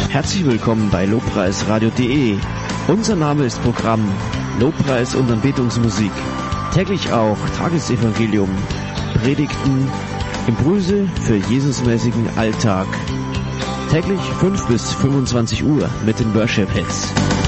Herzlich willkommen bei Lobpreisradio.de. Unser Name ist Programm Lobpreis und Anbetungsmusik. Täglich auch Tagesevangelium, Predigten, Impulse für Jesusmäßigen Alltag. Täglich 5 bis 25 Uhr mit den Worship Hits.